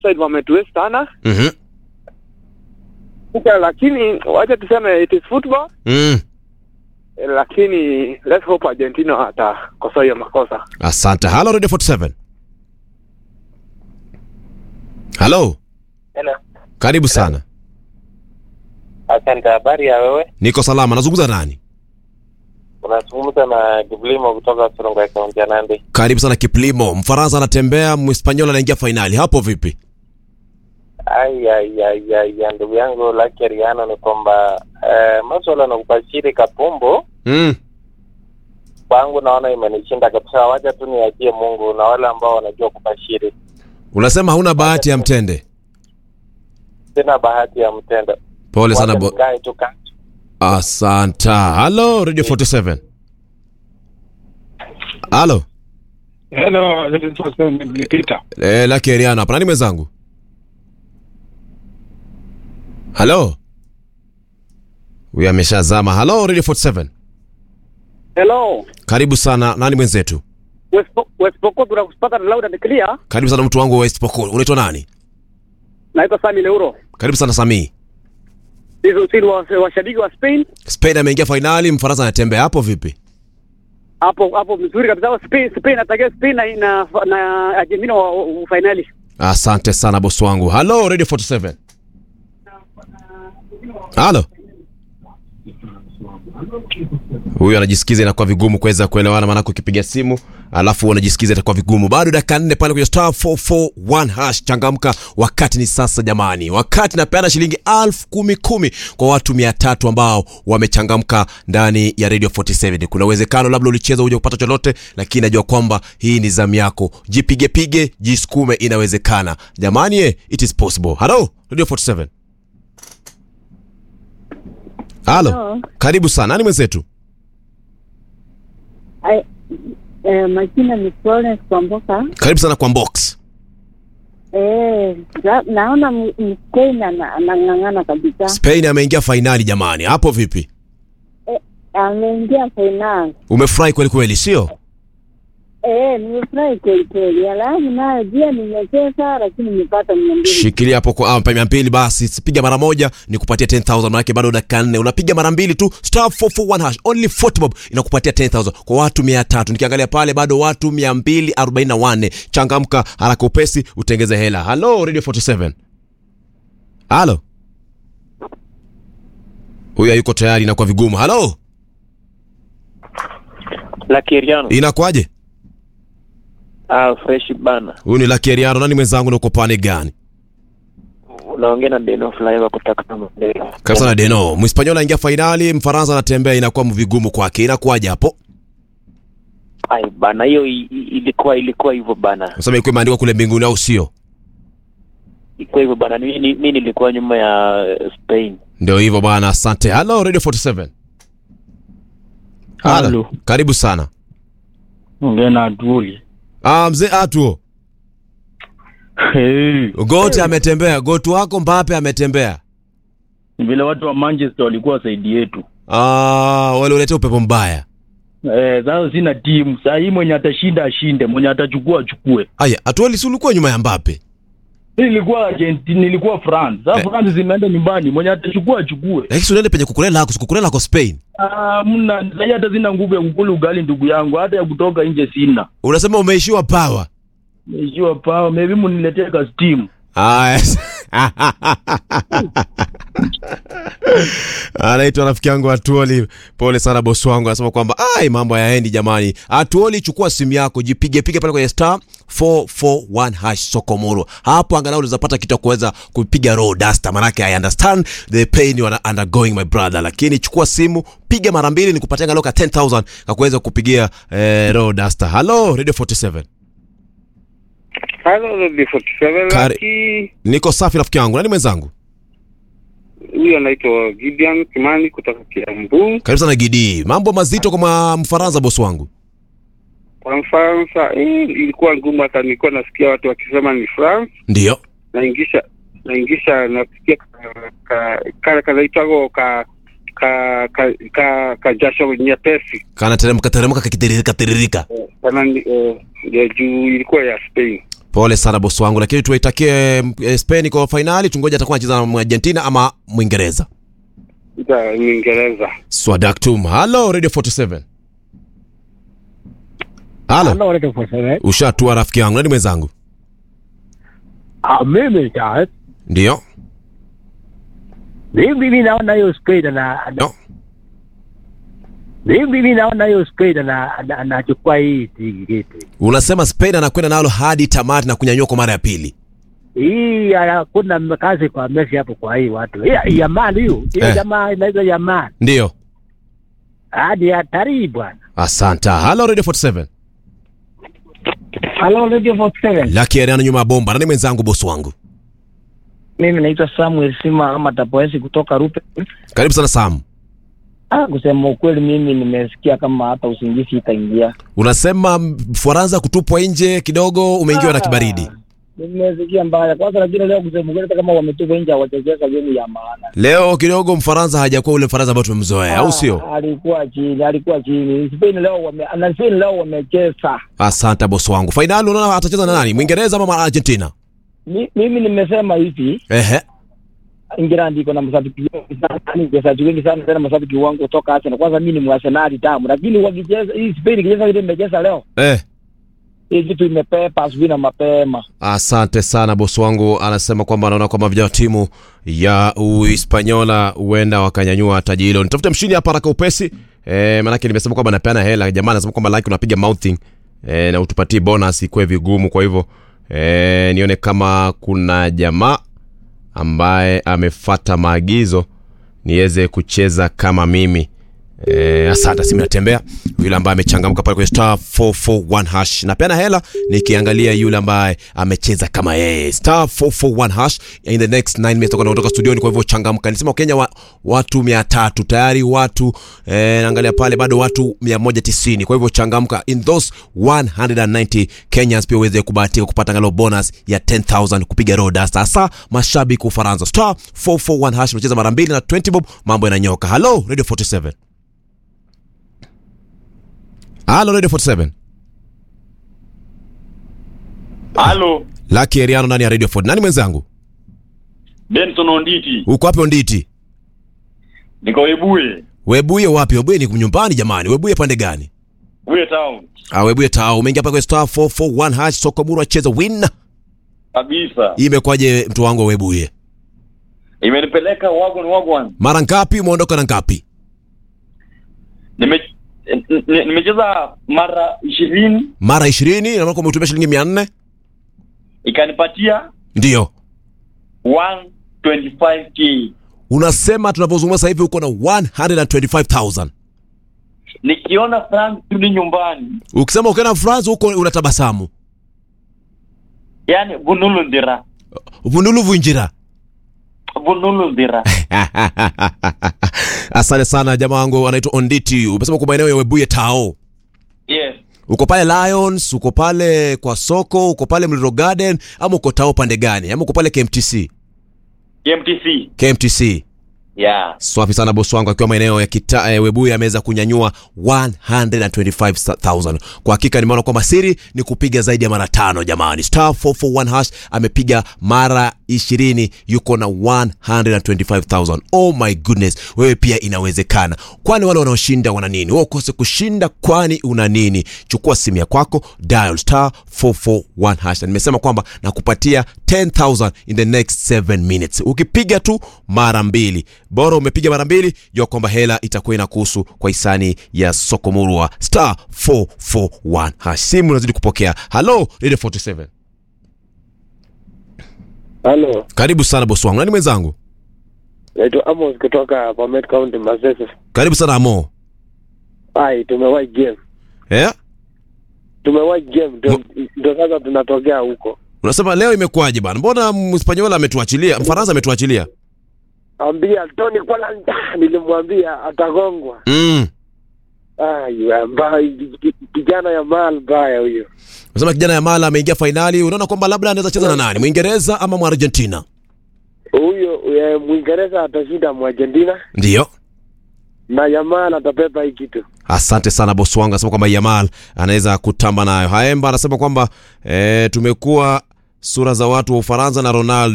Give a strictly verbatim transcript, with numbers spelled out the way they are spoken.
side wametuwest sana. Mhm. Sasa lakini wacha tuseme it is football. Mm. Lakini let's hope Argentina atakosa hiyo makosa. Asante. Hello Radio forty-seven. Hello. Hello. Karibu sana. Asante, habari ya wewe? Niko salama. Nazungumza nani? Unazungumza na Kiplimo kutoka Songa County ya Nandi. Karibu sana Kiplimo. Mfaransa anatembea, Mhispaniola anaingia finali. Hapo vipi? Ai ai ai ai ndugu yangu Lucky Ariano ni kwamba eh, masuala na kubashiri kapumbo. Mm. Kwangu naona imenishinda kabisa. Wacha tu niachie Mungu na wale ambao wanajua kubashiri. Unasema huna bahati ya mtende? Sina bahati ya mtende. Pole sana bo. Tuka. Asanta. Hello Radio forty-seven. Hello. Hello, Radio forty-seven Peter. Eh, Lucky Ariano hapa. Nani mwenzangu? Hello. Huyu ameshazama. Hello Radio forty-seven. Hello. Karibu sana. Nani mwenzetu? West West Pokot tunakupata loud and clear. Karibu sana mtu wangu wa West Pokot. Unaitwa nani? Naitwa Sami Leuro. Karibu sana Sami. Hizo sisi wa washabiki wa Spain. Spain ameingia finali, Mfaransa anatembea. Hapo vipi? Hapo hapo mzuri kabisa. Spain Spain atakia Spain na na, na Argentina wa, wa finali. Asante sana boss wangu. Hello Radio forty-seven. Hello. Huyu anajisikiza inakuwa vigumu kuweza kuelewana, maana ukipiga simu alafu unajisikiza itakuwa vigumu. Bado dakika nne pale kwenye star four four one hash. Changamka, wakati ni sasa jamani. Wakati napeana shilingi elfu kumi kumi kwa watu mia tatu ambao wamechangamka ndani ya Radio forty-seven. Kuna uwezekano labda ulicheza uje kupata chochote, lakini najua kwamba hii ni zamu yako. Jipige pige, jisukume, inawezekana. Jamani, eh, it is possible. Hello Radio forty-seven. Halo. Karibu sana. Nani mwenzetu? Ai eh majina ni Florence Kwamboka. Karibu sana kwa box. Eh, na, naona Spain anang'ang'ana kabisa. Spain ameingia finali jamani. Hapo vipi? Eh, ameingia finali. Umefurahi kweli kweli, sio? Eh, nimefurahi kweli kweli. Alafu nayo je, nimecheza lakini nimepata mia mbili. Shikilia hapo kwa hapa mia mbili basi. Sipiga mara moja nikupatia ten thousand, maana bado dakika nne. Unapiga mara mbili tu star four four one hash. Only forty bob inakupatia ten thousand kwa watu mia tatu. Nikiangalia pale bado watu mia mbili arobaini na nane. Changamka haraka upesi utengeze hela. Hello Radio forty-seven. Hello. Huyu yuko tayari na kwa vigumu. Hello. Lucky Ariano. Inakuaje? Ah, fresh bana. Huyu ni Lucky Ariano. Nani mwenzangu na uko pande gani? Unaongea na Deno Flyer kutoka kama Deno. Kabisa na Deno. Mhispaniola anaingia finali, Mfaransa anatembea, inakuwa mvigumu kwake. Inakuaje hapo? Ai bana, hiyo ilikuwa ilikuwa hivyo bana. Unasema ilikuwa imeandikwa kule mbinguni au sio? Ilikuwa hivyo bana. Mimi mimi nilikuwa nyuma ya Spain. Ndio hivyo bana. Asante. Hello Radio forty-seven. Hello. Karibu sana. Ongea na Aduli. Ah, mzee Atuo. Hey. Gote ametembea, Gote wako Mbappe ametembea. Vile watu wa Manchester walikuwa saidi yetu. Ah, wale waleta upepo mbaya. Eh, sasa sina timu. Sasa hii mwenye atashinda ashinde, mwenye atachukua achukue. Aya, Atuo lisulikua nyuma ya Mbappe. Nilikuwa Argentina, nilikuwa France. Sasa eh, France zimeenda nyumbani, mwenye atachukua achukue. Lakini unaende penye kukulela hako, kukulela kwa Spain. Ah, mna sasa hata sina nguvu ya kukula ugali ndugu yangu, hata ya kutoka nje sina. Unasema umeishiwa power. Umeishiwa power, maybe muniletee ka steam. Ah, yes. Anaitwa rafiki yangu Atuoli. Pole sana boss wangu. Anasema kwamba ai mambo hayaendi jamani. Atuoli, chukua simu yako, jipige pige pale kwenye star four four one hash Sokomoro. Hapo angalau unaweza pata kitu kuweza kupiga road duster. Maana yake I understand the pain you are undergoing my brother. Lakini chukua simu, piga mara mbili nikupatia angalau ka ten thousand na kuweza kupigia eh, road duster. Hello Radio forty-seven. Hello Radio forty-seven. Lucky. Niko safi rafiki yangu. Nani mwenzangu? Huyu anaitwa Gideon Kimani kutoka Kiambu. Karibu sana Gidi. Mambo mazito kwa Mfaransa boss wangu. Kwa Mfaransa eh, ilikuwa ngumu, hata nilikuwa nasikia watu wakisema ni France. Ndio. Naingisha naingisha nasikia ka ka kanaitwa ka ka ka ka ka jasho nyepesi. Kana teremka teremka kakitiririka tiririka. Kana eh, ya juu ilikuwa ya Spain. Pole sana bosi wangu, lakini tuwaitakie eh, Spain kwa finali. Tungoja atakuwa anacheza na Argentina ama Mwingereza. Ita Mwingereza. Swadaktum. Hello Radio forty-seven. Hello. Hello Radio forty-seven. Ushatua rafiki yangu, nani mwenzangu? Ah, mimi ta. Ndio. Mimi mimi naona hiyo Spain na No. Mimi mimi naona hiyo Spain na anachukua hii tiketi. Unasema Spain anakwenda nalo hadi tamati na kunyanyua kwa mara ya pili. Hii kuna kazi kwa Messi hapo kwa hii watu. Hii Yamal hiyo, hii Eh. jamaa inaitwa Yamal. Ndio. Hadi hatari bwana. Asante. Hello Radio forty-seven. Hello Radio forty-seven. Lucky Ariana nyuma ya bomba. Nani mwenzangu bosi wangu? Mimi naitwa Samuel Sima ama Tapoesi kutoka Rupe. Karibu sana Sam. Ah, kusema ukweli mimi nimesikia kama hata usingizi itaingia. Unasema Faransa kutupwa nje kidogo, umeingiwa na kibaridi. Nimesikia mbaya. Kwanza lakini leo kusema ukweli hata kama wametupwa nje hawachezeka game ya maana. Leo kidogo Mfaransa hajakuwa ule Mfaransa ambao tumemzoea, au sio? Alikuwa chini, alikuwa chini. Spain leo wame na Spain leo wamecheza. Asante bosi wangu. Finali unaona atacheza na nani? Mwingereza ama Argentina? Mi, mimi nimesema hivi, Ehe. England iko na mashabiki wengi sana, mashabiki wengi sana tena mashabiki wangu kutoka Arsenal. Kwanza mimi ni Arsenal tamu, lakini wakicheza hii Spain ikicheza ile imecheza leo. Eh. Hii kitu imepepa asubuhi na mapema. Asante sana bosi wangu, anasema kwamba anaona kwamba vijana timu ya Uhispaniola huenda wakanyanyua taji hilo. Nitafute mshindi hapa haraka upesi. Eh, maana nimesema kwamba napeana hela. Jamaa anasema kwamba like unapiga mouthing eh, na utupatie bonus ikwe vigumu, kwa hivyo eh, nione kama kuna jamaa ambaye amefuata maagizo niweze kucheza kama mimi. Eh, asante simu natembea. Yule ambaye amechangamka pale kwenye star four four one hash. Na peana hela nikiangalia yule ambaye amecheza kama yeye. Star four four one hash in the next nine minutes tutakuwa kutoka studioni, kwa hivyo changamka. Nisema Kenya wa, watu mia tatu tayari watu eh, naangalia pale bado watu mia moja tisini. Kwa hivyo changamka, in those one hundred ninety Kenyans pia uweze kubahatika kupata ngalo bonus ya ten thousand kupiga road duster. Sasa mashabiki wa Faransa star four four one hash unacheza mara mbili na twenty bob, mambo yananyoka. Hello Radio forty-seven. Hello Radio forty-seven. Halo. Lucky Ariano nani ya Radio forty? Nani mwenzangu? Benson Onditi. Uko wapi Onditi? Niko Webuye. Webuye wapi? Webuye ni nyumbani jamani. Webuye pande gani? Webuye town. Ah, Webuye town. Umeingia hapa kwa star four four one hash soko buru acheza win. Kabisa. Imekwaje mtu wangu wa Webuye? Imenipeleka wagon wagon. Mara ngapi umeondoka na ngapi? Nime nimecheza mara ishirini. Mara ishirini na mwako umetumia shilingi mia nne. Ikanipatia ndio one twenty-five k. Unasema tunapozungumza sasa hivi uko na one hundred twenty-five thousand. Nikiona France tuli nyumbani. Ukisema ukiona France uko unatabasamu. Yaani bunulu ndira. Bunulu vunjira. Bunulu ndira. Asante sana jamaa wangu anaitwa Onditi. Umesema kwa maeneo ya Webuye Tao. Yes. Uko pale Lions, uko pale kwa soko, uko pale Mlilo Garden, ama uko Tao pande gani? Ama uko pale K M T C? K M T C. K M T C. Yeah. Swafi sana bosi wangu akiwa maeneo ya kita, eh, Webuye ameweza kunyanyua one hundred twenty-five thousand. Kwa hakika nimeona kwamba siri ni kupiga zaidi ya mara tano jamani. Star four four one hash amepiga mara ishirini, yuko na one hundred twenty-five thousand. Oh my goodness, wewe pia inawezekana. Kwani wale wanaoshinda wana nini? Wewe ukose kushinda kwani una nini? Chukua simu yako kwako, dial star four four one hash. Nimesema kwamba nakupatia ten thousand in the next seven minutes. Ukipiga tu mara mbili, bora umepiga mara mbili, jua kwamba hela itakuwa inakuhusu kwa hisani ya soko murwa star four four one hash. Simu unazidi kupokea. Hello Radio forty-seven. Hello. Karibu sana bosi wangu. Nani mwenzangu? Naitwa Amos kutoka Bomet County, Masese. Karibu sana Amo. Ai, tumewahi game. Eh? Tumewahi game ndio sasa tunatokea huko. Unasema leo imekwaje bana? Mbona Mspanyola ametuachilia? Mfaransa ametuachilia? Ambia Tony Kolanda nilimwambia atagongwa. Mm. Ai, mbaya kijana ya mal baya huyo. Unasema kijana ya mala ameingia finali, unaona kwamba labda anaweza cheza na nani? Mwingereza ama Argentina? Huyo Mwingereza atashinda Argentina. Ndio. na Yamal atabeba hii kitu. Asante sana boss wangu, anasema kwamba Yamal anaweza kutamba nayo. Haemba anasema kwamba eh, tumekuwa sura za watu wa Ufaransa na Ronaldo